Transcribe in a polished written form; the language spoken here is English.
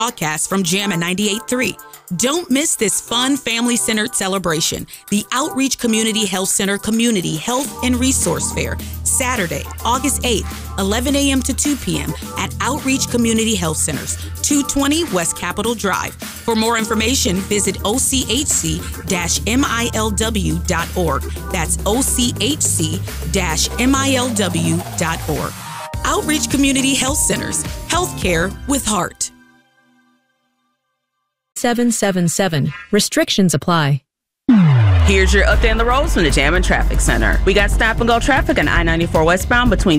Broadcast from Jam at 98.3. Don't miss this fun family-centered celebration, the Outreach Community Health Center Community Health and Resource Fair, Saturday, August 8th, 11 a.m. to 2 p.m. at Outreach Community Health Centers, 220 West Capitol Drive. For more information, visit ochc-milw.org. That's ochc-milw.org. Outreach Community Health Centers, healthcare with heart. 777. Restrictions apply. Here's your update on the roads from the Jam and Traffic Center. We got stop and go traffic on I-94 westbound between